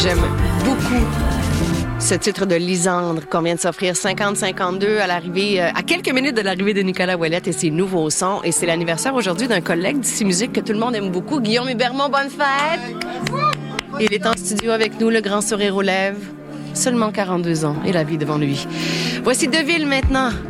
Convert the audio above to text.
J'aime beaucoup ce titre de Lisandre qu'on vient de s'offrir 50-52 à l'arrivée, à quelques minutes de l'arrivée de Nicolas Ouellette et ses nouveaux sons. Et c'est l'anniversaire aujourd'hui d'un collègue d'ici musique que tout le monde aime beaucoup, Guillaume Hébermont. Bonne fête! Il est en studio avec nous, le grand sourire aux lèvres. Seulement 42 ans et la vie devant lui. Voici Deville maintenant.